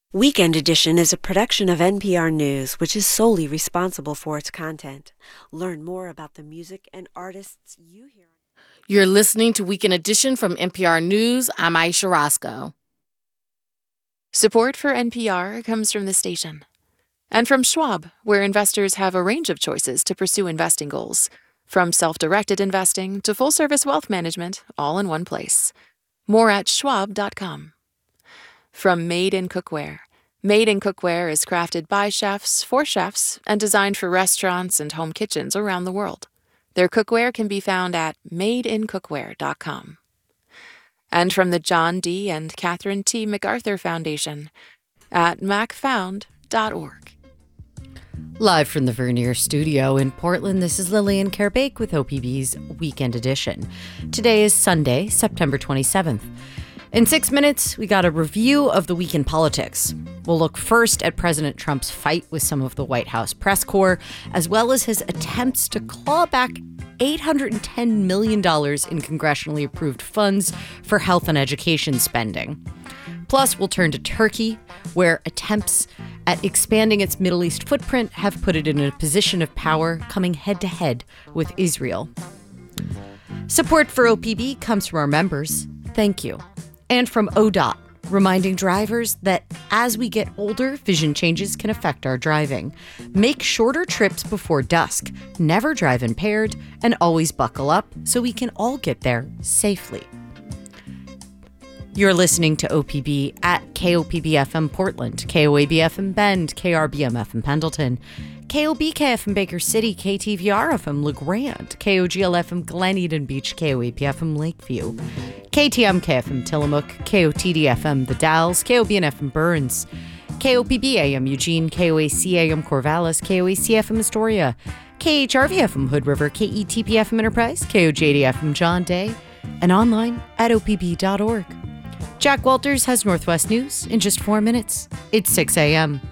Weekend Edition is a production of NPR News, which is solely responsible for its content. Learn more about the music and artists you hear. You're listening to Weekend Edition from NPR News. I'm Aisha Roscoe. Support for NPR comes from the station and from Schwab, where investors have a range of choices to pursue investing goals, from self-directed investing to full-service wealth management, all in one place. More at schwab.com. From Made in Cookware. Made in Cookware is crafted by chefs for chefs and designed for restaurants and home kitchens around the world. Their cookware can be found at madeincookware.com. And from the John D. and Catherine T. MacArthur Foundation at macfound.org. Live from the Vernier Studio in Portland, this is Lillian Kerbake with OPB's Weekend Edition. Today is Sunday, September 27th. In 6 minutes, we got a review of the week in politics. We'll look first at President Trump's fight with some of the White House press corps, as well as his attempts to claw back $810 million in congressionally approved funds for health and education spending. Plus, we'll turn to Turkey, where attempts at expanding its Middle East footprint have put it in a position of power, coming head-to-head with Israel. Support for OPB comes from our members. Thank you. And from ODOT, reminding drivers that as we get older, vision changes can affect our driving. Make shorter trips before dusk, never drive impaired, and always buckle up so we can all get there safely. You're listening to OPB at KOPB-FM Portland, KOAB-FM Bend, KRBM-FM Pendleton, KOBK-FM Baker City, KTVR-FM LeGrand, KOGL-FM Glen Eden Beach, KOAP-FM Lakeview, KTMK-FM Tillamook, KOTD-FM The Dalles, KOBN-FM Burns, KOPB-AM Eugene, KOAC-AM Corvallis, KOAC-FM Astoria, KHRV-FM Hood River, KETP-FM Enterprise, KOJD-FM John Day, and online at opb.org. Jack Walters has Northwest News in just 4 minutes. It's 6 a.m.